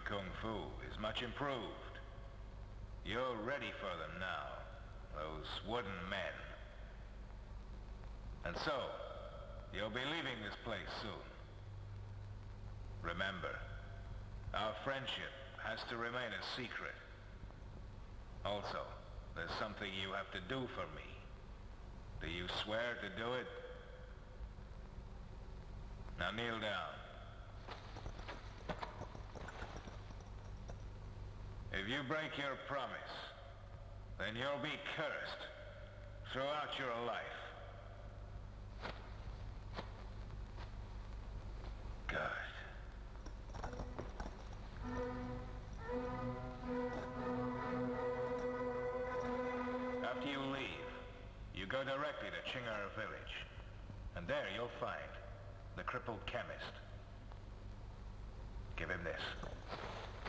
kung fu is much improved. You're ready for them now, those wooden men. And so, you'll be leaving this place soon. Remember, our friendship has to remain a secret. Also, there's something you have to do for me. Do you swear to do it? Now kneel down. If you break your promise, then you'll be cursed throughout your life. Good. After you leave, you go directly to Chingar village. And there you'll find the crippled chemist. Give him this.